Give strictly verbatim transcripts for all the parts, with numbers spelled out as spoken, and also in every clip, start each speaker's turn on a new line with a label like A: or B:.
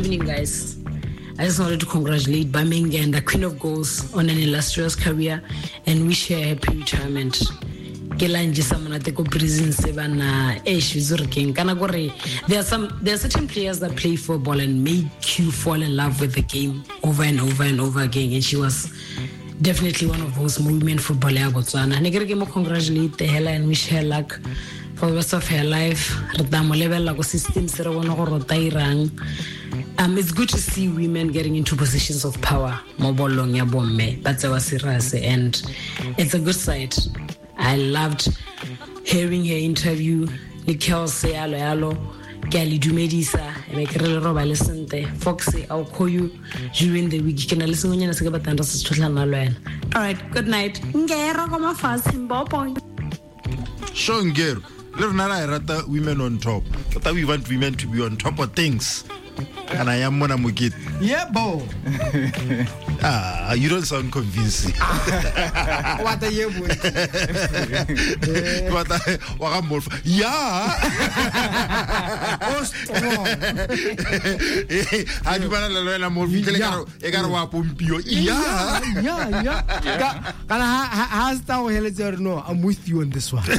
A: evening, guys. I just wanted to congratulate Baming and the Queen of Goals on an illustrious career and wish her a happy retirement. There are some there are certain players that play football and make you fall in love with the game over and over and over again, and she was definitely one of those movement footballers. I want to congratulate her and wish her luck for the rest of her life. Um, it's good to see women getting into positions of power. And it's a good sight. I loved hearing her interview. Foxy, I'll call you during the week. All right, good night.
B: Sure, Ngero. Women on top. But we want women to be on top of things. And I am Mona Mugit.
C: Yeah, bo.
B: Ah, you don't sound convincing.
C: What are you doing?
B: What are more? Yeah.
C: Oh, strong.
B: How do you want to learn more? You got to pumpio. Yeah,
C: yeah, yeah. Can I has that hell? No, I'm with you on this one.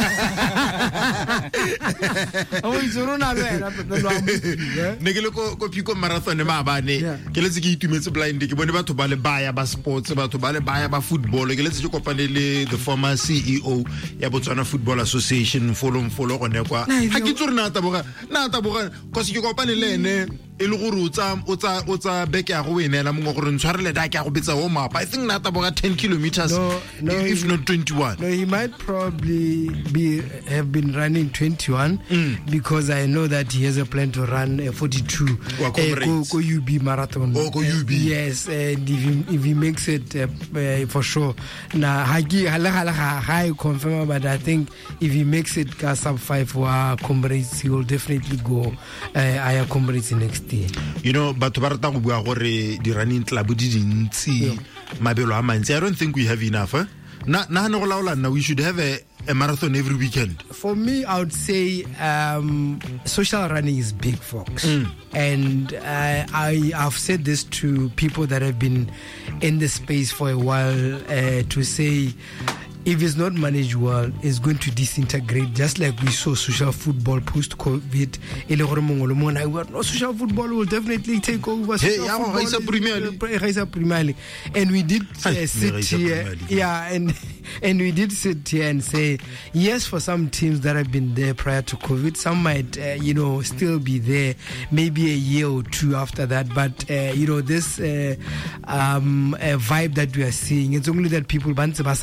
C: Oh, it's a run away.
B: Negelo ko piko marathon e mabane ke letse ke itumetse blind ke bone batho ba le baya ba sports batho ba le baya ba football ke letse ke kopane le the former C E O ya Botswana Football Association follow follow gone kwa ha ke tsore na taboga na taboga cause ke kopane le ene e le gore o tsa o tsa o tsa beke ya go wenela mo gore ntshwarele da ke ya go betsa ho mapa. I think na taboga ten kilometers
C: no, no,
B: if
C: he,
B: not twenty-one.
C: No, he might probably be have been running twenty-one mm. because I know that he has a plan to run a forty-two uh, go, go U B marathon.
B: Oh, go U B.
C: Uh, yes, and if he, if he makes it uh, uh, for sure. Now, hagi high confirm, but I think if he makes it sub five wa comrades, he will definitely go uh, higher comrades next year.
B: You know, but barata go bua gore di running club di dintsi mabelo a mantsi. I don't think we have enough. Eh? Na na no laola na we should have a a marathon every weekend.
C: For me, I would say um, social running is big, folks. Mm. And uh, I have said this to people that have been in the space for a while uh, to say, if it's not managed well, it's going to disintegrate, just like we saw social football post-COVID. No, social football will definitely take over.
B: Hey, yeah,
C: Premier League. And we did uh, sit here, yeah, and and we did sit here and say, yes, for some teams that have been there prior to COVID, some might, uh, you know, still be there, maybe a year or two after that. But uh, you know, this uh, um, uh, vibe that we are seeing, it's only that people want to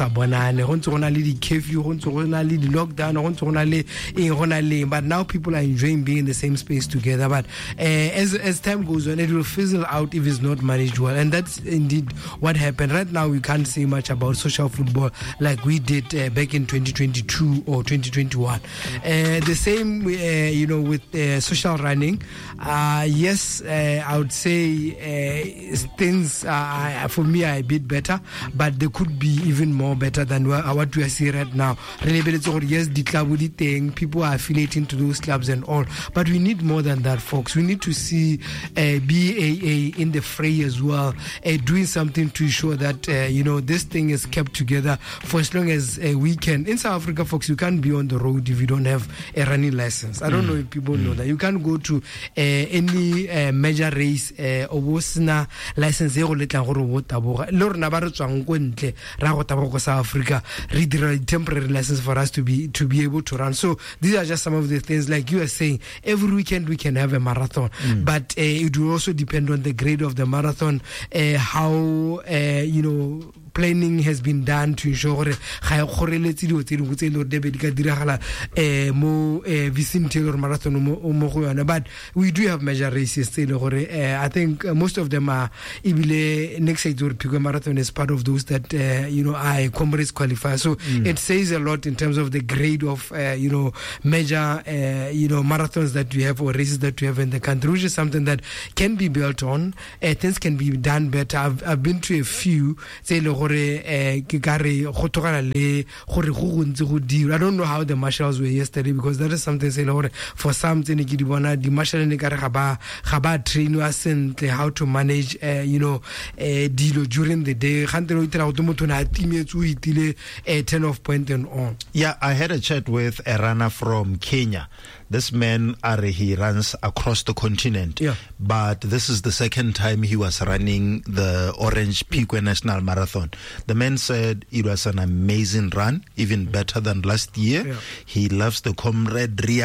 C: lockdown, but now people are enjoying being in the same space together. But uh, as as time goes on, it will fizzle out if it's not managed well, and that's indeed what happened. Right now, we can't say much about social football like we did uh, back in twenty twenty-two or twenty twenty-one. Uh, the same, uh, you know, with uh, social running. Uh, yes, uh, I would say uh, things uh, for me are a bit better, but they could be even more better than what we are seeing right now. Yes, the club with thing, people are affiliating to those clubs and all, but we need more than that, folks. We need to see uh, B A A in the fray as well, uh, doing something to ensure that uh, you know, this thing is kept together for as long as uh, we can. In South Africa, folks, you can't be on the road if you don't have a running license. I don't mm. know if people mm. know that. You can't go to uh, any uh, major race uh, or license South Africa, read the temporary license for us to be to be able to run. So these are just some of the things, like you are saying, every weekend we can have a marathon, mm. but uh, it will also depend on the grade of the marathon, uh, how uh, you know, planning has been done to ensure ga kgoreletsi di tse dingwe tse le debe di ka diragala eh mo vicinity or marathon mo go yona. But we do have major races tse le gore I think uh, most of them are ibile next year Pico Marathon is part of those that uh, you know are comrades qualify. So mm. it says a lot in terms of the grade of uh, you know major uh, you know marathons that we have or races that we have in the country, which is something that can be built on. Uh, things can be done better. I've, I've been to a few say le gore gore eh ke ka re go togana le gore go go ntse go dira. I don't know how the marshals were yesterday, because that is something say gore for some tsene ke di bona di marshal ne ka re ga ba ga ba train wa sentle how to manage uh, you know uh, dilo during the day. Gante no itela go motho na timetse o itile ten of point and on.
B: Yeah, I had a chat with a runner from Kenya. This man, Are, he runs across the continent.
C: Yeah.
B: But this is the second time he was running the Orange Peak National Marathon. The man said it was an amazing run, even better than last year.
C: Yeah.
B: He loves the camaraderie.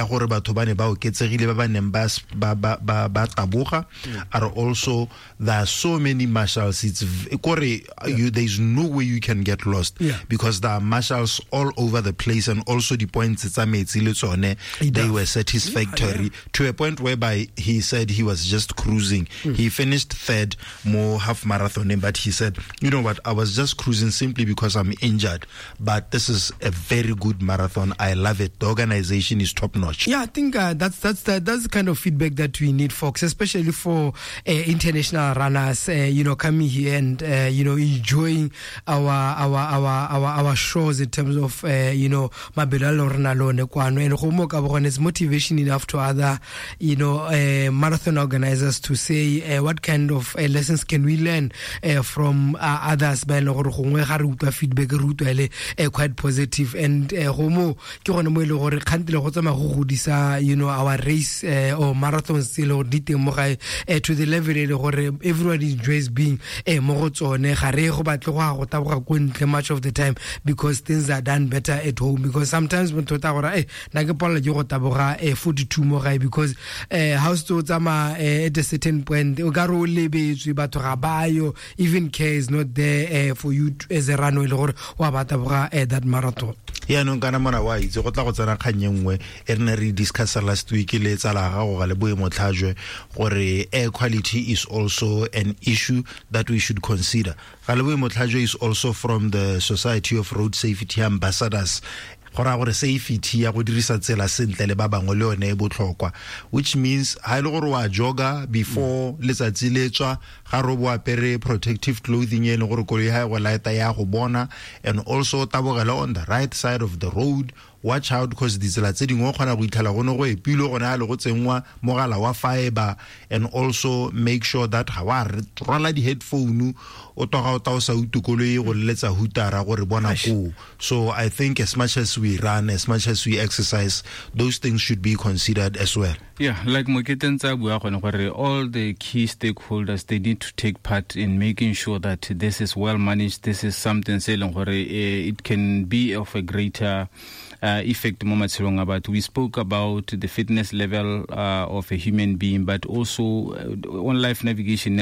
B: Are also, there are so many marshals. It's yeah. you, there's no way you can get lost,
C: yeah.
B: because there are marshals all over the place, and also the points it's amazing. They were satisfactory, yeah. to a point whereby he said he was just cruising. Mm. He finished third, more half marathon, but he said, you know what, I was just cruising simply because I'm injured. But this is a very good marathon. I love it. The organization is top notch.
C: Yeah, I think uh, that's that's the, that's the kind of feedback that we need, folks, especially for uh, international runners. Uh, you know, coming here and uh, you know enjoying our our our our our shows in terms of uh, you know Mabelalo Ronaldo Nekwano and Homo is motivation enough to other you know uh, marathon organizers to say uh, what kind of uh, lessons can we learn uh, from uh, others. Ba le gore gongwe ga re utlwa feedback re utlwa le quite positive, and Homo ke gone mo ile gore khantile go tsama go godisa you know our race uh, or marathons still or diteng mo gae uh, to the level ile gore everybody enjoys being uh, mo go tsone ga re go batle go go taboga go ntle much of the time, because things are done better at home. Because sometimes when tota gore eh na ke pola ke go taboga eh forty-two mo gae, because eh house to tsama eh, at a certain point o ka ro lebetswe batho ga bayo, even care is not there eh, for you to, as a runner le gore wa ba taboga eh, that marathon.
B: Yeah, no kana mona wa itse go tla go tsena kganyengwe e rena re discuss last week le tsala ga go ga le boemo tlhajwe gore air quality is also an issue that we should consider. Ga le boemo tlhajwe is also from the Society of Road Safety Ambassadors. Gora gore safety ya go dirisa tsela sentle le ba bangwe le yone e botlhokwa, which means ha ile gore wa joga before letsatsi letswa ga ro bo apere protective clothing e le gore koloi ha go lighta ya go bona, and also tabogela on the right side of the road. Watch out, because ditsela tse dingwe gona go itlhala go no go epilo gona le go tsengwa mogala wa fiber, and also make sure that ha wa rola di headphone o toga o ta o sa utukoloi go letsa hutara gore bona go. So I think as much as we run, as much as we exercise, those things should be considered as well.
D: Yeah, like Moketenza bua gone gore all the key stakeholders, they need to take part in making sure that this is well managed. This is something selling gore it can be of a greater Uh, effect mo matshelong about. We spoke about the fitness level uh, of a human being, but also uh, on life navigation,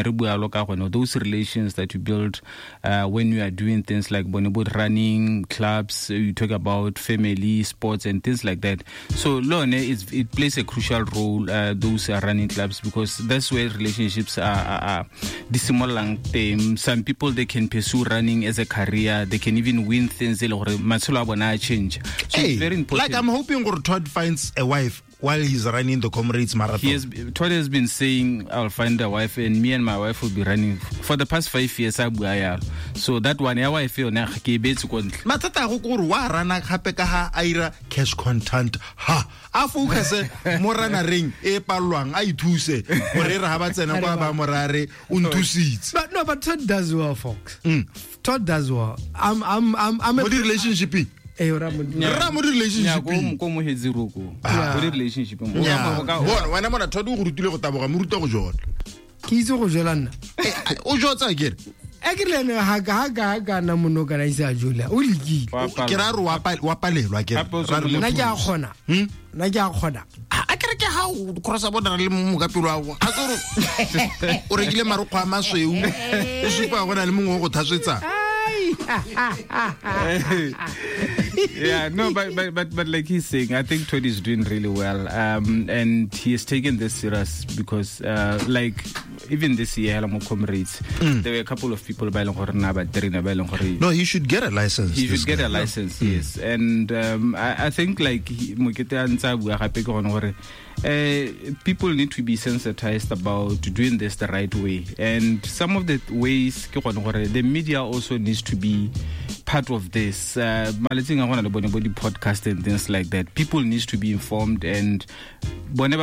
D: those relations that you build uh, when you are doing things like bonobot running clubs. You talk about family sports and things like that. So Lone, it plays a crucial role, uh, those are running clubs, because that's where relationships are, are, are dissimilar. Some people, they can pursue running as a career, they can even win things. Change. So
B: hey,
D: very important.
B: Like I'm hoping Todd finds a wife while he's running the Comrades Marathon.
D: He has, Todd has been saying, I'll find a wife, and me and my wife will be running for the past five years. So that one, ya wife yona ke betsi go ntle.
B: Matata go go wa rana gape ka ha aira cash content ha a focus mo rana ring e palwang a ithuse gore re ha ba tsena kwa ba morare o nthusitse.
C: But no, but Todd does well, folks.
B: Mm.
C: Todd does well. I'm I'm I'm I'm
B: a relationship.
C: Eh ora mo
B: relationship
D: go mo hedziroko go relationship mo
B: bona wana mona Todd go rutile go taboga mo ruta go jona
C: ke itse go jela nna
B: o jotsa kere
C: e ke lene ha ga ga ga na mono kana isa jola o lekile
B: ke ra re wa palelwa ke
C: nna ke a khona nna ke a khona
B: a kere ke ha o crossa bona le mo ka pelo wa a tsoro o rekile marokgo a masweu o supa gona le mongwe go thaswetsa
D: yeah, no, but, but but but like he's saying, I think Tony is doing really well, um, and he has taken this serious because, uh, like, even this year, Hello Comrades, mm. there were a couple of people by
B: No, he should get a license.
D: He should get guy. a license, mm. yes, and um, I, I think like Uh, people need to be sensitized about doing this the right way, and some of the ways the media also needs to be part of this. Uh, podcast and things like that. People needs to be informed, and and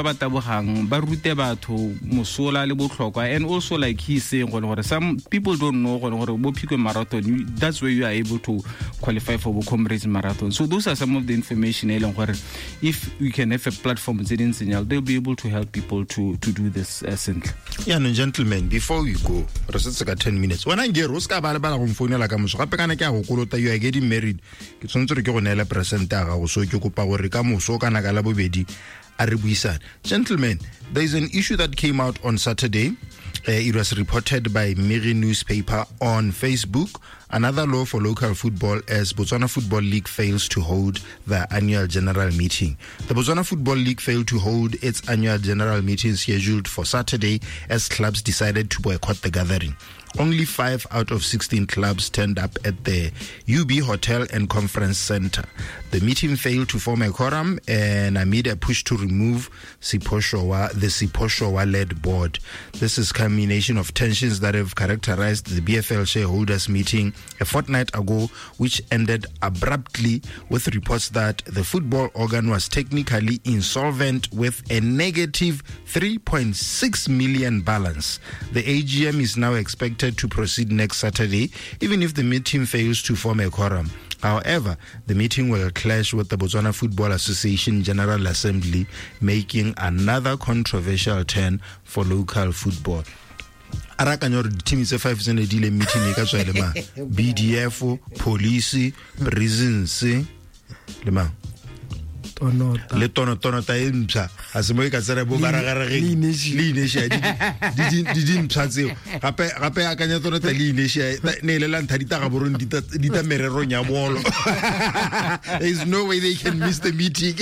D: also like he's saying, some people don't know marathon. That's where you are able to qualify for Comrades Marathon. So those are some of the information. If we can have a platform, they'll be able to help people to to do this uh, simply.
B: Yeah, no, gentlemen, before we go, it's got ten minutes. When I get Roska Balabala on phone like I'm so you are getting married. It's on to the present so you go power Ricamo so can Agalabobedi Aribuisa. Gentlemen, there is an issue that came out on Saturday. Uh, it was reported by Miri newspaper on Facebook. Another law for local football as Botswana Football League fails to hold the annual general meeting. The Botswana Football League failed to hold its annual general meeting scheduled for Saturday as clubs decided to boycott the gathering. Only five out of sixteen clubs turned up at the U B Hotel and Conference Center. The meeting failed to form a quorum, and amid a push to remove Siposhowa, the Siposhowa-led board. This is a culmination of tensions that have characterized the B F L shareholders meeting a fortnight ago, which ended abruptly with reports that the football organ was technically insolvent with a negative three point six million balance. The A G M is now expected to proceed next Saturday, even if the meeting fails to form a quorum. However, the meeting will clash with the Botswana Football Association General Assembly, making another controversial turn for local football. Arakanyor team is a five percent deal meeting B D F, police, prisons, lema. Le tono tono ta emsa asemo ka tsere bo garagara ge linesha di di di mtsatse gape gape akanya tono ta linesha ne le lanta di ta ga borong di ta di ta merero nya bolo. There is no way they can miss the meeting.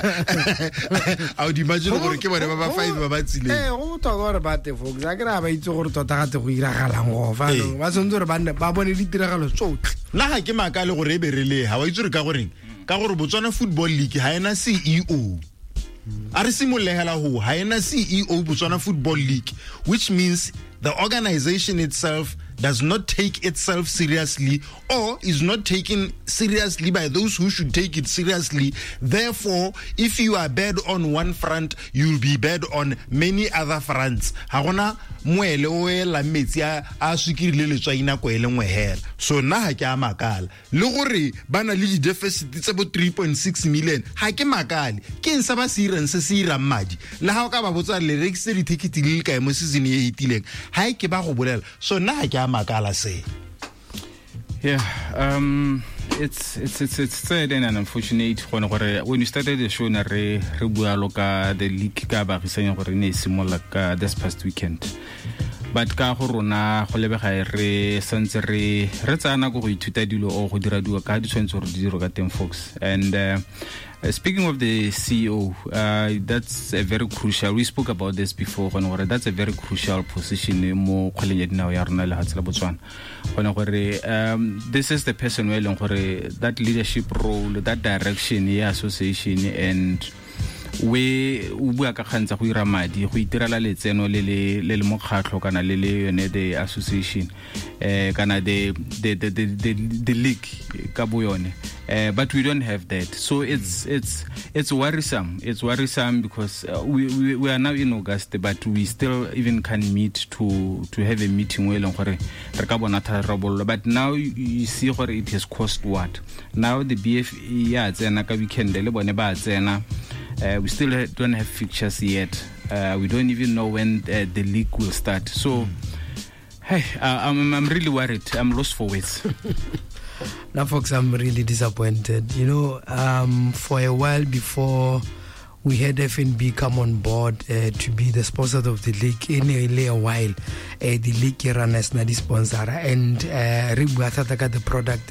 B: I would imagine gore ke bone ba ba five ba ba tsile eh go to gore ba te folks a kra ba itse gore tota ga te go iragala ngo fa no ba sontse re ba ba bone ditiragalo tsotlhe la ga ke makale gore e berele ha wa itse re ka goreng ka gore Botswana Football League ha ena C E O. Are simolehela ho ha ena C E O Botswana Football League, which means the organization itself does not take itself seriously or is not taken seriously by those who should take it seriously. Therefore, if you are bad on one front, you'll be bad on many other fronts. Hagona mwele o la metsi a swikirile le tswaina ko ele ngwe hela. So na ha ke a makala. Le gore bana le di deficit tsa bo three point six million. Ha ke makale. Ke eng sa ba siren se sira madi. Le ha o ka ba botsa le rekise di ticket le ka mo season e itileng. Ha ke ba go bolela. So na ha ke makala say.
D: Yeah, um, it's it's it's it's sad and unfortunate when you started the show na re re bua loka the league ka bagisanya gore ne simola ka this past weekend. But ka go rona go lebega re santse re re tsana go go ithuta dilo o go dira dilo ka di tshwantse re di dira ka teng folks. And uh, Uh, speaking of the C E O, uh, that's a very crucial. We spoke about this before. That's a very crucial position. Um, this is the person where that leadership role, that direction, yeah, association, and we bua ka khantsa go ira madi go itirela letseno le le le mokgatlho kana le le yone the association eh kana the the the the the league ka bo yone. Uh, but we don't have that, so it's it's it's worrisome. It's worrisome because uh, we, we we are now in August, but we still even can meet to to have a meeting where but now you, you see what it has cost what. Now the B F E yeah weekend uh, we still don't have fixtures yet. Uh, we don't even know when uh, the league will start. So hey, uh, I'm I'm really worried. I'm lost for words.
C: Now, folks, I'm really disappointed. You know, um, for a while before we had F N B come on board uh, to be the sponsor of the league in a, a while. Uh, the league runners na di sponsor, and uh, the product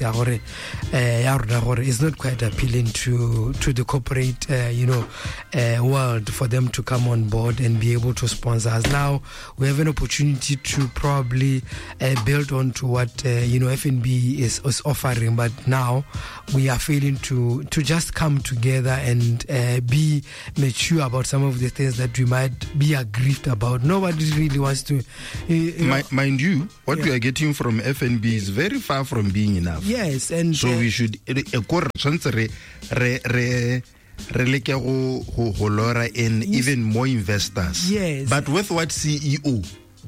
C: uh, is not quite appealing to to the corporate uh, you know uh, world for them to come on board and be able to sponsor us. Now we have an opportunity to probably uh, build on to what uh, you know F N B is, is offering, but now we are failing to to just come together and uh, be mature about some of the things that we might be aggrieved about. Nobody really wants to. Uh, you know,
B: mind you, what
C: yeah.
B: we are getting from F N B is very far from being enough.
C: Yes, and
B: so
C: uh,
B: we should re re re relate go lora in even more investors.
C: Yes,
B: but with what C E O.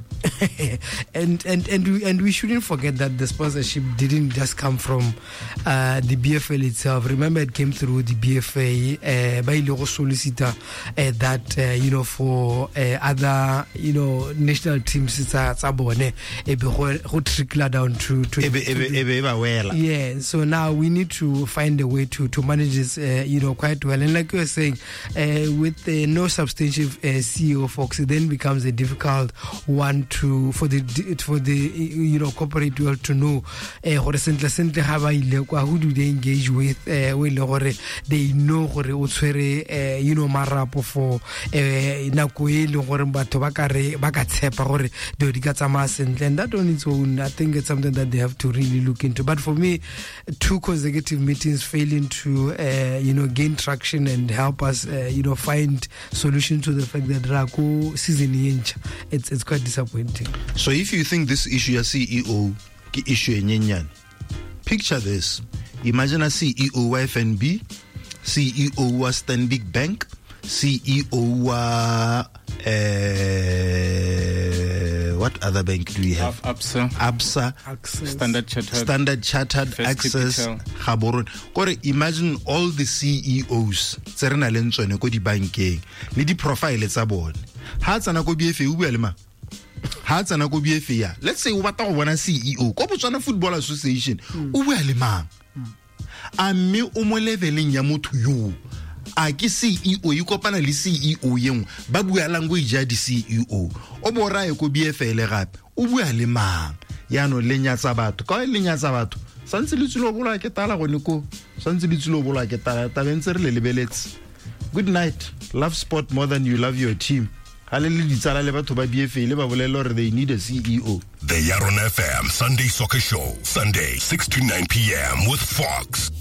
C: and and and we and we shouldn't forget that the sponsorship didn't just come from uh, the B F L itself. Remember, it came through the B F A uh, by the solicitor uh, that uh, you know for uh, other you know national teams. It's a sabone who trickle down to to,
B: ebe,
C: to
B: ebe, ebe, ebe,
C: yeah. So now we need to find a way to to manage this uh, you know quite well. And like you were saying, uh, with uh, no substantive uh, C E O folks, it then becomes a difficult one to for the for the you know corporate world to know uh, who do they engage with uh, they know uh, you know marapo for nako e le gore batho ba ka re ba ka tshepa gore do di ka tsamaya sentle, and that on its own I think it's something that they have to really look into. But for me, two consecutive meetings failing to uh, you know gain traction and help us uh, you know find solution to the fact that Rako season inch it's it's quite disappointing.
B: So if you think this issue is C E O issue nyenyan, picture this. Imagine a C E O wa F N B, C E O wa Stanbic Bank, C E O wa uh, what other bank do we have?
D: Absa,
B: Absa,
C: Access.
D: Standard Chartered,
B: Standard Chartered,
D: First
B: Access,
D: Capital.
B: Gaborone. Kore imagine all the C E Os tserena le ntsone ko di bankeng le di profile tsa bone. Ha tsana ko B F A u bua le ma. Ha tsana ko B F A ya. Let's say o batla go bona C E O ko Botswana Football Association o bua le mang. A mme o mo leveleng ya motho yo. A ke C E O e kopana le C E O yengwe ba bua language ya di C E O. O bo rae ko B F A le gape o bua le mang. Ya no lenyatsa batho ka lenyatsa batho santse le tsilo bola ke tala go neko santse le tsilo bola ke tala ta bentse re le lebeletse. Good night. Love sport more than you love your team. Halele ditsala le batho ba B F A le ba bolelo re they need a C E O.
E: The Yaron F M Sunday Soccer Show, Sunday six to nine p.m. with Fox.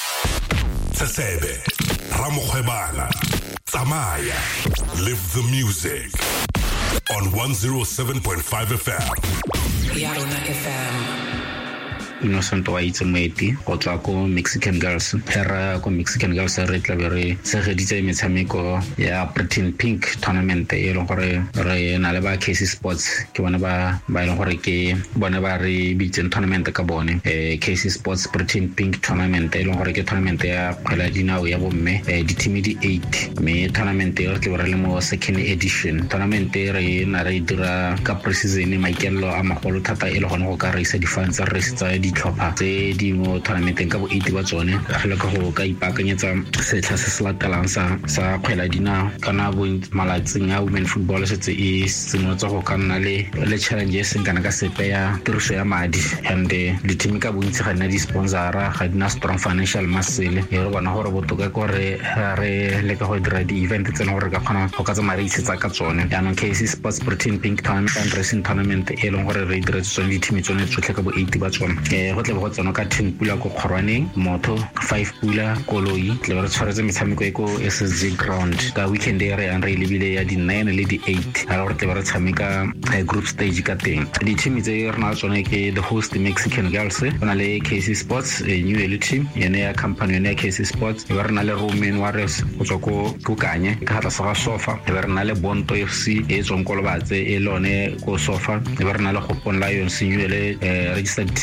E: Tsebe, Ramokgwebana, Tsamaya, live the music on one oh seven point five F M.
F: Yaron F M. Innocent wa itsemeti go tswa ko Mexican Girls hera ko Mexican Girls re tla be re segeditse metshameko ya Pretty Pink tournament e leng gore re na le ba K C Sports ke bona ba ba leng gore ke bona ba re bitse tournament ka bone eh K C Sports Pretty Pink tournament e leng gore ke tournament ya kgwele dinao ya bomme eh di team di eight me tournament e re tla re le mo second edition tournament e re na re dira ka preseason maikelo a magolo thata e le gone go ka reisa di fans re tsa di tlhopha tse di mo tournamenteng ka bo eight ba tsone re le ka go ka ipakanyetsa setlha se se latelang sa sa kgwele dina kana bo malatsing a women football se tse e tsenotsa go ka nna le le challenge e seng kana ka sepe ya tiriso ya madi and the team ka bontsi ga nna di sponsora ga dina strong financial muscle e re bona gore botoka ko re re le ka go dira di event tse le gore ka kgona go ka tsama re itsetsa ka tsone ya no K C Sports Pretty Pink tournament and racing tournament e leng gore re dira tsone di team tsone tsotlhe ka bo eight ba tsone go tle go tsona ka ten pula go kgorwaneng moto five pula koloi tle re tshwaretse metshameko e ko S S G ground ka weekend e re an re lebile ya di nine le di eight ha re tle re tshameka group stage ka teng di team tse re na tsone ke the host Mexican Girls bona le K C Sports a new elite team yene ya company yene ya K C Sports e re na le Roman Warriors go tswa ko ko kanye ka hata sa sofa e re na le Bonto F C e tsong kolobatse e lone ko sofa e re na le Gopon Lions new ele registered team e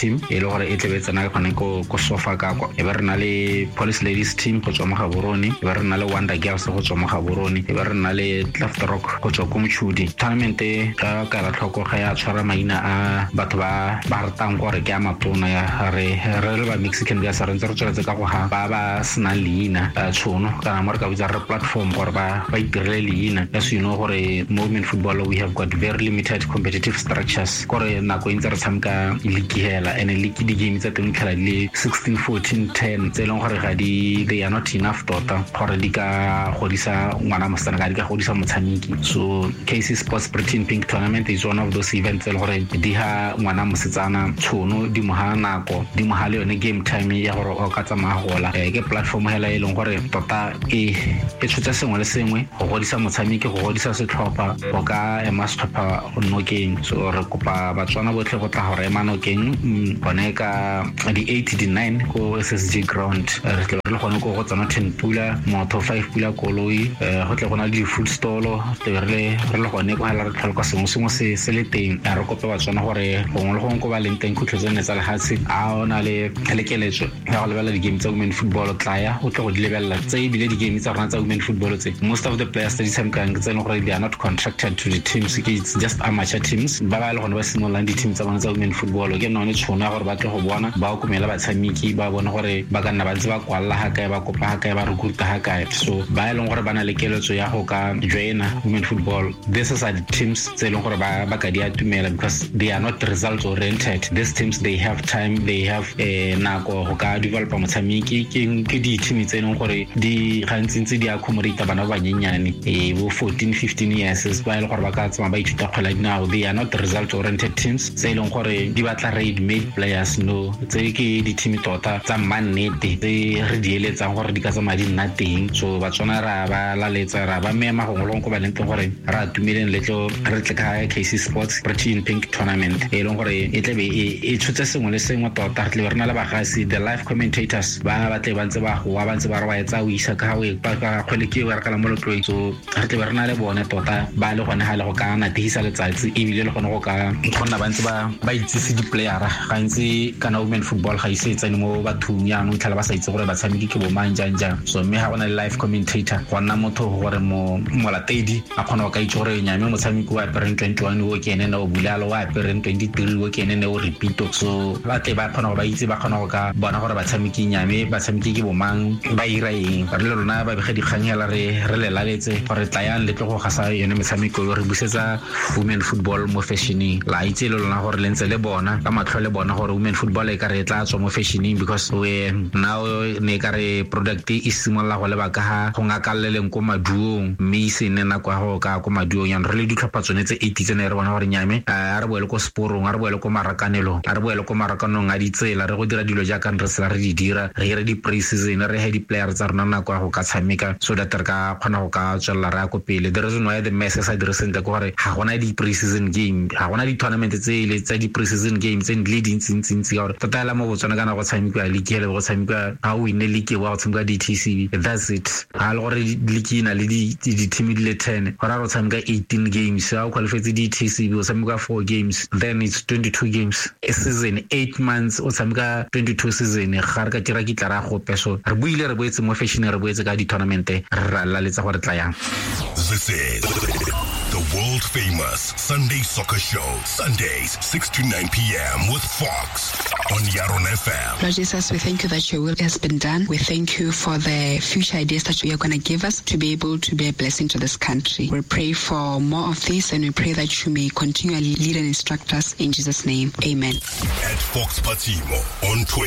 F: le gore e tle tsena ka go go sofa ka kwa e be re na le Police Ladies team go tswa mo Gaborone e be re na le Wonder Girls go tswa mo Gaborone e be re na le Cleft Rock go tswa ko Mchudi tournament e ka ka la tlhoko ga ya tshwara maina a batho ba ba ratang gore ke a matona ya re re le ba Mexican Girls re ntse re tswetse ka go ha ba ba sna leina tshono kana mo re ka botsa re platform gore ba ba itirele leina as you know gore movement football we have got very limited competitive structures gore na go ntse re tshamka league hela and league di game tsa teng khala le sixteen fourteen ten tse leng gore ga di they are not enough tota gore di ka godisa ngwana mosana ga di ka godisa motshameki so K C Sports Britain Pink Tournament is one of those events tse gore di ha ngwana mosetsana tshono di moha nako di moha le yone game time ya gore o ka tsamaya gola ke platform hela e leng gore tota e e tshotse sengwe le sengwe go godisa motshameki go godisa setlhopha go ka ema setlhopha go nokeng so re kopa batswana botlhe go tla gore ema nokeng bone ka di eight di nine ko S S G ground re tle re le gone go go tsana ten pula motho five pula koloi go tle gona di food stall te re le re le gone go hala re tlhoka sengwe sengwe se se le teng a re kope batswana gore gongwe le gongwe go ba leng teng go tlhotsene tsa lehatsi a ona le lekeletso ya go lebella di game tsa women football tlaya o tle go di lebella tse e bile di game tsa rona tsa women football tse most of the players tse di tshamekang tse leng gore they are not contracted to the teams it's just amateur teams ba ba le gone ba simolang di teams tsa bona tsa women football ke none tshono ya gore ba tle go bona ba o kumela batshameki ba bona gore ba ka nna ba ntse ba kwalla ha kae ba kopa ha kae ba recruit ha kae so ba e leng gore ba na le keletso ya go ka joina women football this is the teams tse leng gore ba ba ka di atumela because they are not results oriented these teams they have time they have eh nako go ka develop motshameki ke ke di team tse leng gore di gantsi ntse di accommodate bana ba banyenyane e bo fourteen fifteen years ba e le gore ba ka tsama ba ithuta kgola now they are not result oriented teams tse leng gore di batla ready made players no tse ke di team tota tsa mannete tse re di eletsa gore di ka tsama di nna teng so ba tsona ra ba la letsa ra ba mema go ngolong go ba leng gore ra tumeleng letlo re tle ka K C Sports Britain Pink Tournament e leng gore e tle be e tshotse sengwe le sengwe tota re tle re na le bagasi the live commentators ba ba tle ba ntse ba go ba ntse ba re ba etsa o isa ka we ba ka khwele ke wa ka la mo lotlong so re tle re na le bone tota ba le gone ha le go ka na tihisa letsatsi e bile le gone go ka gonna ba ntse ba ba itsise di player ga ntse kana women football ga ise tsene mo bathung ya no tlhala ba sa itse gore ba tshameki ke bo mang jang jang so mme ha bona live commentator go nna motho gore mo molatedi a khona go ka itse gore nyame motshameki wa parent twenty-one wo ke ene na o bulalo wa parent twenty-three wo ke ene na o repeat so ba tle ba khona go ba itse ba khona go ka bona gore ba tshameki nyame ba tshameki ke bo mang ba ira eng ba le rona ba bege di khanyela re re le laletse gore tlayang le tlo go gasa yone metshameko yo re busetsa women football mo fashioning la itse le lona gore le ntse le bona ka matlho le bona gore women football e ka re tla tswa mo fashioning because we now ne ka re product e simolla go le ba ka ha go ngakalleleng ko maduong mme se ne na kwa go ka ko maduong ya re le ditlhopha tsone tse eighty tsene re bona gore nyame a re boele ko sporong a re boele ko marakanelo a re boele ko marakanong a ditsela re go dira dilo ja ka re sela re di dira re ire di pre-season re he di players tsa rona na kwa go ka tshameka so that re ka khona go ka tswella ra ko pele the reason why the message I direct ka gore ha gona di pre-season game ha gona di tournament tse ile tsa di pre-season games and leading ntsi ntsi gore totala mo botswana kana go tshameka league le go tshameka ha o ine league wa go tshameka di T C B that's it ha le gore league ina le di di team di le ten gore go tshameka eighteen games ha o qualify di T C B o tshameka four games then it's twenty-two games a season eight months o tshameka twenty-two season ga re ka tira ke tla ra go peso re buile re boetse mo fashion re boetse ka di tournament ra la letsa gore tla yang
E: this is the world famous Sunday Soccer Show, Sundays six to nine p.m. with Fox on Yaron F M.
G: Lord Jesus, we thank you that your will has been done. We thank you for the future ideas that you are going to give us to be able to be a blessing to this country. We pray for more of this and we pray that you may continually lead and instruct us in Jesus' name. Amen.
E: At Fox Patimo on Twitter.